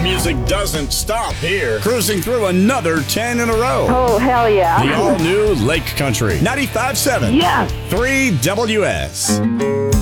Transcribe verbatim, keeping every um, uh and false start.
music doesn't stop here. Cruising through another ten in a row. Oh, hell yeah. The all-new Lake Country. ninety-five point seven. Yes. three W S.